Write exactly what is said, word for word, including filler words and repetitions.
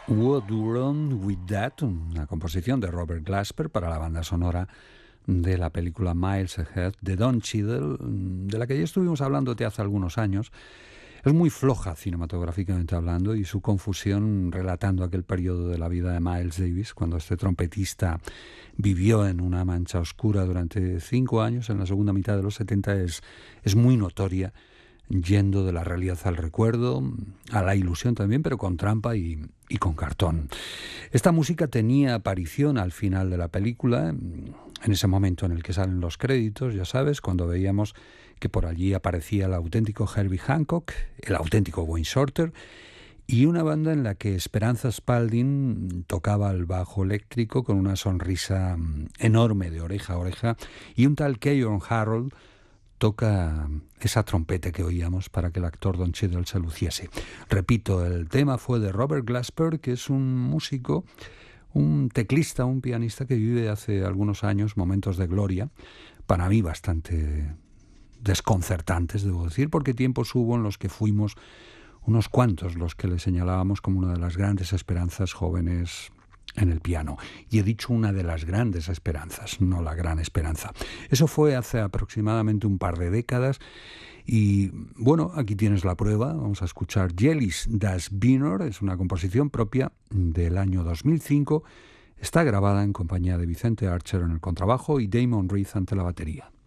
What Do Wrong With That, una composición de Robert Glasper para la banda sonora de la película Miles Ahead de Don Cheadle, de la que ya estuvimos hablando hace algunos años. Es muy floja cinematográficamente hablando, y su confusión relatando aquel periodo de la vida de Miles Davis, cuando este trompetista vivió en una mancha oscura durante cinco años en la segunda mitad de los setenta, es, es muy notoria, yendo de la realidad al recuerdo, a la ilusión también, pero con trampa y, y con cartón. Esta música tenía aparición al final de la película, en ese momento en el que salen los créditos, ya sabes, cuando veíamos que por allí aparecía el auténtico Herbie Hancock, el auténtico Wayne Shorter, y una banda en la que Esperanza Spalding tocaba el bajo eléctrico con una sonrisa enorme de oreja a oreja, y un tal Keyon Harold toca esa trompeta que oíamos para que el actor Don Cheadle se luciese. Repito, el tema fue de Robert Glasper, que es un músico, un teclista, un pianista que vive hace algunos años momentos de gloria, para mí bastante desconcertantes, debo decir, porque tiempos hubo en los que fuimos unos cuantos los que le señalábamos como una de las grandes esperanzas jóvenes en el piano. Y he dicho una de las grandes esperanzas, no la gran esperanza. Eso fue hace aproximadamente un par de décadas. Y bueno, aquí tienes la prueba. Vamos a escuchar Jellies das Wiener. Es una composición propia del año dos mil cinco. Está grabada en compañía de Vicente Archer en el contrabajo y Damon Reed ante la batería.